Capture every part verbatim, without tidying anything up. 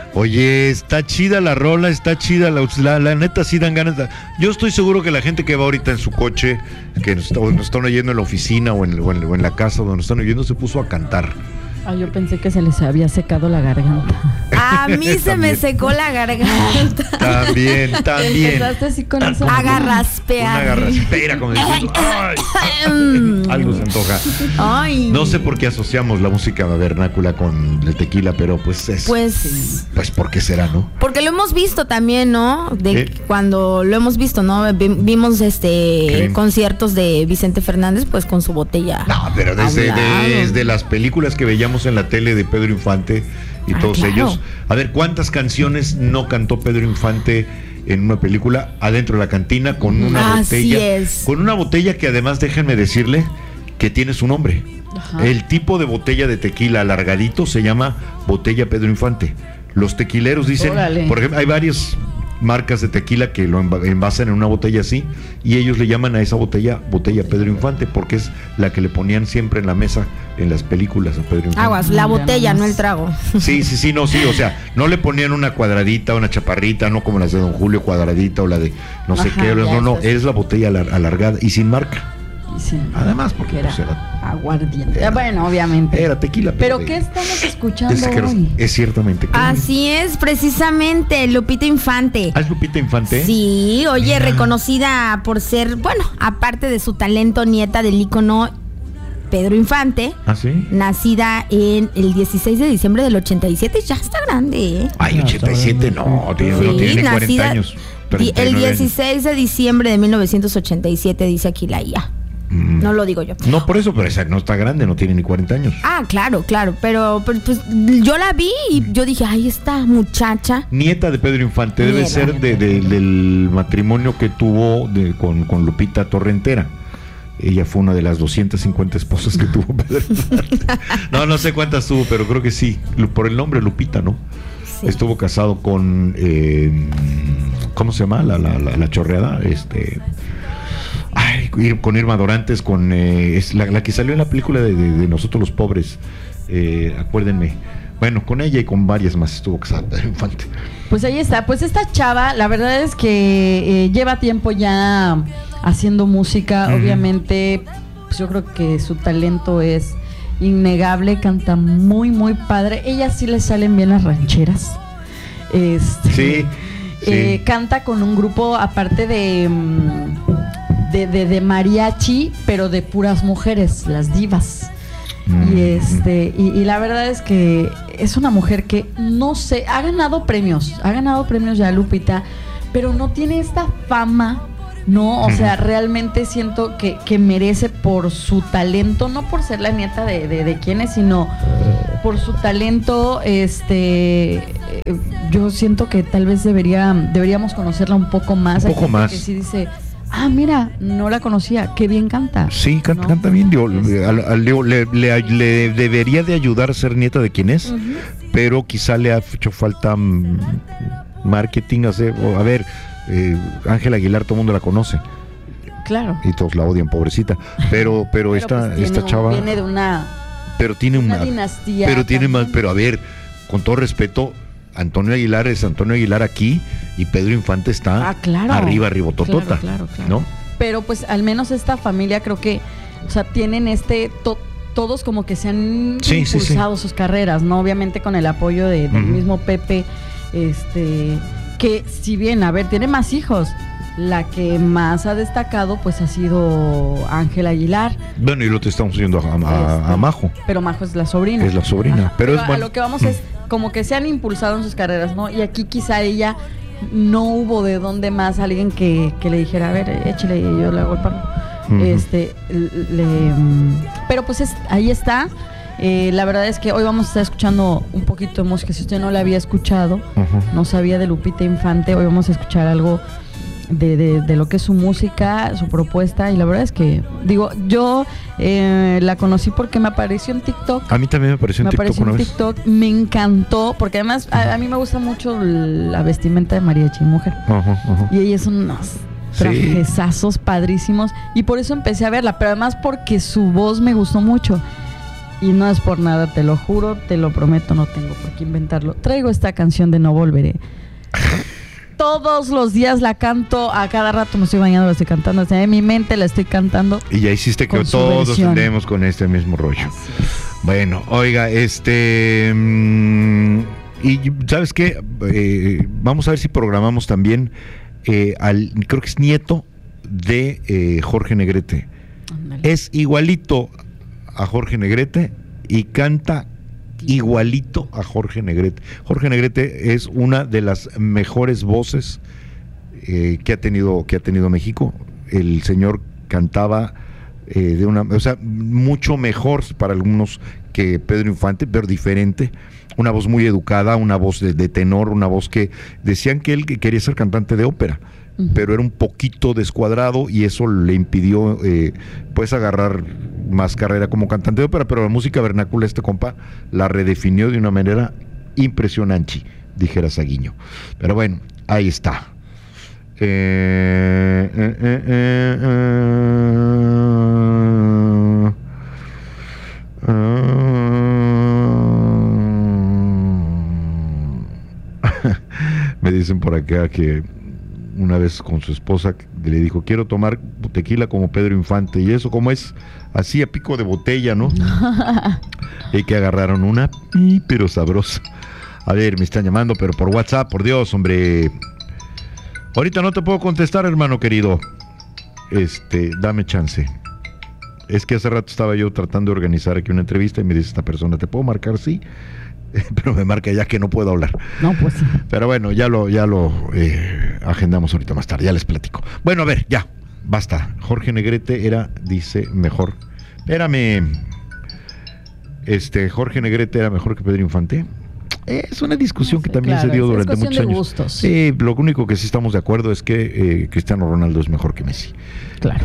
Oye, está chida la rola, está chida, la, la, la neta sí dan ganas. De, yo estoy seguro que la gente que va ahorita en su coche, que nos, nos están oyendo en la oficina o en, o, en, o en la casa donde nos están oyendo, se puso a cantar. Ah, yo pensé que se les había secado la garganta. A mí se me secó la garganta. También, también. Empezaste así con eso. A garraspear. Una garraspera, como diciendo, ay, ay, algo se antoja. Ay. No sé por qué asociamos la música vernácula con el tequila, pero pues es. Pues. Pues ¿por qué será, no? Porque lo hemos visto también, ¿no? De ¿Eh? Cuando lo hemos visto, ¿no? Vimos este conciertos de Vicente Fernández, pues con su botella. No, pero desde, desde las películas que veíamos en la tele de Pedro Infante y ah, todos claro. ellos. A ver, ¿cuántas canciones no cantó Pedro Infante en una película adentro de la cantina con una Así botella? Es. Con una botella que además, déjenme decirle, que tiene su nombre. Ajá. El tipo de botella de tequila alargadito se llama botella Pedro Infante. Los tequileros dicen, Órale. Por ejemplo, hay varias marcas de tequila que lo envasan en una botella así y ellos le llaman a esa botella botella Pedro Infante porque es la que le ponían siempre en la mesa en las películas a Pedro Infante. Aguas, la botella, no el trago. Sí, sí, sí, no, sí, o sea, no le ponían una cuadradita, una chaparrita, no como las de Don Julio cuadradita o la de no sé Ajá, qué, no, no, es la botella alargada y sin marca. Sí. Además, porque era, pues era aguardiente. Era, bueno, obviamente. Era tequila. Pero, pero ¿qué estamos escuchando es, que hoy? Es ciertamente. Así es, precisamente, Lupita Infante. ¿Ah, es Lupita Infante? Sí, oye, Mira. reconocida por ser, bueno, aparte de su talento, nieta del ícono Pedro Infante. ¿Ah, sí? Nacida en el dieciséis de diciembre del ochenta y siete, ya está grande, ¿eh? Ay, ochenta y siete, no, tiene, sí, no tiene ni cuarenta años. El dieciséis de diciembre de mil novecientos ochenta y siete, dice aquí la I A. No lo digo yo. No, por eso, pero esa no está grande, no tiene ni cuarenta años. Ah, claro, claro, pero, pero pues yo la vi y yo dije, ay, esta muchacha. Nieta de Pedro Infante, debe Nieta. ser de, de, del matrimonio que tuvo de, con, con Lupita Torrentera. Ella fue una de las doscientas cincuenta esposas que tuvo Pedro Infante. No, no sé cuántas tuvo, pero creo que sí, por el nombre Lupita, ¿no? Sí. Estuvo casado con, eh, ¿cómo se llama? La, la, la, la chorreada, este... Ay, con Irma Dorantes, con eh, es la, la que salió en la película de, de, de Nosotros los Pobres, eh, acuérdenme. Bueno, con ella y con varias más estuvo casada Pedro Infante. Pues ahí está, pues esta chava, la verdad es que eh, lleva tiempo ya haciendo música, uh-huh. Obviamente, pues yo creo que su talento es innegable, canta muy, muy padre. Ella sí le salen bien las rancheras. Este, sí, eh, sí. Canta con un grupo, aparte de... De, de, de mariachi, pero de puras mujeres, las divas. Mm. Y este y, y la verdad es que es una mujer que no sé, ha ganado premios, ha ganado premios ya Lupita, pero no tiene esta fama, ¿no? O sea, realmente siento que, que merece por su talento, no por ser la nieta de, de, de quién es, sino por su talento. Este, eh, yo siento que tal vez debería, deberíamos conocerla un poco más. Un poco más. Que sí dice... Ah, mira, no la conocía, qué bien canta. Sí, canta, ¿no? canta bien. Digo, le, le, le, le debería de ayudar a ser nieta de quien es, uh-huh. Pero quizá le ha hecho falta marketing. Hacer, a ver, eh, Ángela Aguilar, todo el mundo la conoce. Claro. Y todos la odian, pobrecita. Pero, pero, pero esta, pues esta chava. Viene de una. Pero tiene una, una dinastía. Pero tiene también. más. Pero a ver, con todo respeto. Antonio Aguilar es Antonio Aguilar aquí y Pedro Infante está ah, claro, arriba, arribototota, claro, claro, claro. ¿no? Pero pues al menos esta familia creo que, o sea, tienen este, to, todos como que se han sí, impulsado sí, sí. sus carreras, ¿no? Obviamente con el apoyo de, del uh-huh. mismo Pepe, este, que si bien, a ver, tiene más hijos, la que más ha destacado pues ha sido Ángela Aguilar. Bueno, y lo te estamos viendo a, a, este, a Majo. Pero Majo es la sobrina. Es la sobrina, Ajá. pero, pero es a bueno. lo que vamos es como que se han impulsado en sus carreras, ¿no? Y aquí quizá ella no hubo de dónde más alguien que, que le dijera, a ver, échale y yo le hago el paro. Uh-huh. Este, le, pero pues es, ahí está. Eh, la verdad es que hoy vamos a estar escuchando un poquito de música. Si usted no la había escuchado, uh-huh. no sabía de Lupita Infante, hoy vamos a escuchar algo De, de, de lo que es su música, su propuesta, y la verdad es que, digo, yo eh, la conocí porque me apareció en TikTok. A mí también me apareció en me TikTok apareció una en vez. TikTok, me encantó, porque además a, a mí me gusta mucho la vestimenta de mariachi mujer. Uh-huh, uh-huh. Y ella es unos trajesazos sí. padrísimos, y por eso empecé a verla, pero además porque su voz me gustó mucho. y no es por nada, te lo juro, te lo prometo, no tengo por qué inventarlo. Traigo esta canción de No Volveré. Todos los días la canto, a cada rato me estoy bañando, la estoy cantando, o sea, en mi mente la estoy cantando. Y ya hiciste que todos andemos con este mismo rollo. Bueno, oiga, este... Mmm, y ¿sabes qué? Eh, vamos a ver si programamos también eh, al, creo que es nieto de eh, Jorge Negrete. Andale. Es igualito a Jorge Negrete y canta igualito a Jorge Negrete. Jorge Negrete es una de las mejores voces eh, que ha tenido que ha tenido México. El señor cantaba eh, de una, o sea, mucho mejor para algunos que Pedro Infante, pero diferente. Una voz muy educada, una voz de, de tenor, una voz que decían que él que quería ser cantante de ópera, uh-huh. pero era un poquito descuadrado y eso le impidió eh, pues agarrar más carrera como cantante de ópera, pero la música vernácula este compa la redefinió de una manera impresionante, dijera Saguiño. Pero bueno, ahí está. Eh, eh, eh, eh, eh, eh, me dicen por acá que una vez con su esposa le dijo, quiero tomar tequila como Pedro Infante, y eso como es así a pico de botella, ¿no? Y que agarraron una, pero sabrosa. A ver, me están llamando, pero por WhatsApp, por Dios, hombre. Ahorita no te puedo contestar, hermano querido. Este, dame chance. Es que hace rato estaba yo tratando de organizar aquí una entrevista y me dice esta persona, ¿te puedo marcar? Sí. Pero me marca ya que no puedo hablar. No, pues sí. Pero bueno, ya lo, ya lo eh, agendamos ahorita más tarde, ya les platico. Bueno, a ver, ya, basta. Jorge Negrete era, dice, mejor. Espérame. Este, Jorge Negrete era mejor que Pedro Infante. Es una discusión no sé, que también claro, se dio es, durante es muchos años. Gustos. Sí, lo único que sí estamos de acuerdo es que eh, Cristiano Ronaldo es mejor que Messi. Claro.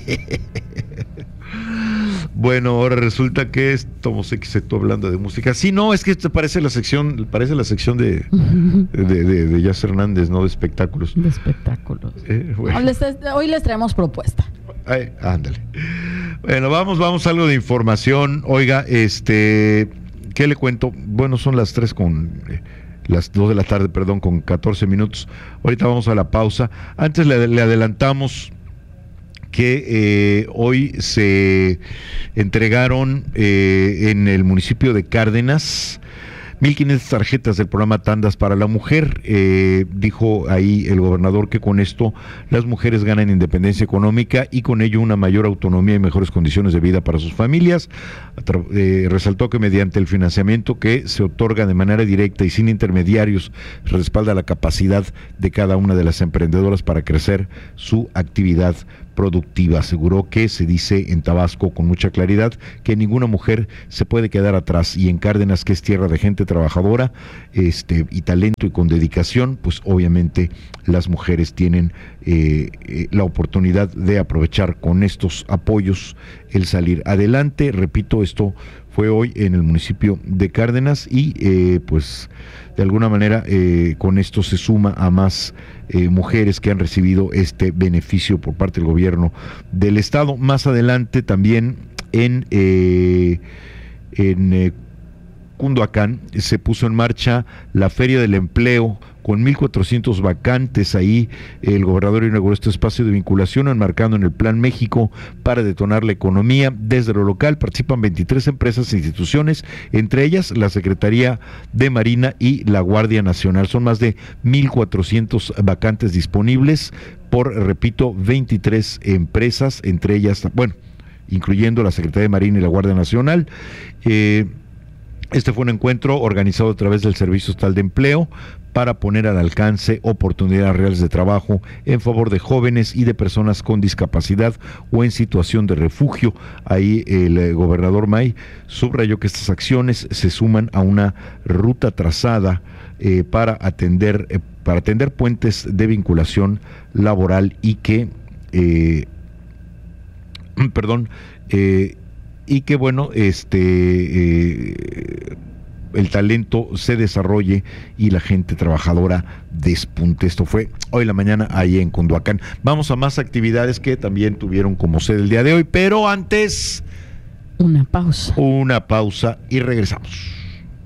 Bueno, ahora resulta que estamos tú hablando de música. Sí, no, es que te parece la sección, parece la sección de de, de, de Jazz Hernández, ¿no? De espectáculos. De espectáculos. Eh, bueno. hoy, les, hoy les traemos propuesta. Ay, ándale. Bueno, vamos, vamos a algo de información. Oiga, este, ¿qué le cuento? Bueno, son las tres con eh, las dos de la tarde, perdón, con catorce minutos. Ahorita vamos a la pausa. Antes le, le adelantamos que eh, hoy se entregaron eh, en el municipio de Cárdenas mil quinientas tarjetas del programa Tandas para la Mujer. Eh, dijo ahí el gobernador que con esto las mujeres ganan independencia económica y con ello una mayor autonomía y mejores condiciones de vida para sus familias. Eh, resaltó que mediante el financiamiento que se otorga de manera directa y sin intermediarios respalda la capacidad de cada una de las emprendedoras para crecer su actividad productiva. Aseguró que se dice en Tabasco con mucha claridad que ninguna mujer se puede quedar atrás, y en Cárdenas, que es tierra de gente trabajadora este y talento y con dedicación, pues obviamente las mujeres tienen eh, eh, la oportunidad de aprovechar con estos apoyos el salir adelante. Repito, esto fue hoy en el municipio de Cárdenas y eh, pues de alguna manera eh, con esto se suma a más eh, mujeres que han recibido este beneficio por parte del gobierno del estado. Más adelante también en eh, en eh, Cunduacán se puso en marcha la Feria del Empleo con mil cuatrocientos vacantes. Ahí el gobernador inauguró este espacio de vinculación enmarcando en el Plan México para detonar la economía. Desde lo local participan veintitrés empresas e instituciones, entre ellas la Secretaría de Marina y la Guardia Nacional. Son más de mil cuatrocientos vacantes disponibles por, repito, veintitrés empresas, entre ellas, bueno, incluyendo la Secretaría de Marina y la Guardia Nacional. Eh, Este fue un encuentro organizado a través del Servicio Estatal de Empleo para poner al alcance oportunidades reales de trabajo en favor de jóvenes y de personas con discapacidad o en situación de refugio. Ahí el gobernador May subrayó que estas acciones se suman a una ruta trazada eh, para atender eh, para atender puentes de vinculación laboral y que eh, perdón eh, y que bueno, este eh, el talento se desarrolle y la gente trabajadora despunte. Esto fue hoy en la mañana ahí en Cunduacán. Vamos a más actividades que también tuvieron como sede el día de hoy, pero antes Una pausa. Una pausa y regresamos.